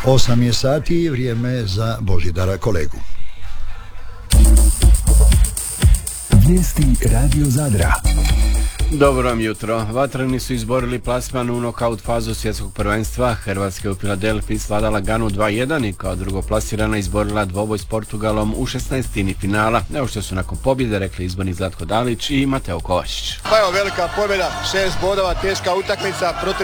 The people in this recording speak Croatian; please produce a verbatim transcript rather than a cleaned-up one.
osam je sati i vrijeme za Božidara Kolegu. Vijesti Radio Zadra. Dobro vam jutro. Vatreni su izborili plasman u nokaut fazu svjetskog prvenstva. Hrvatska je u Filadelfiji svladala Ganu dva jedan i kao drugo plasirana izborila dvoboj s Portugalom u šesnaestini finala. Evo što su nakon pobjede rekli izborni Zlatko Dalić i Mateo Kovačić. Pa evo, velika pobjeda, šest bodova, teška utakmica protiv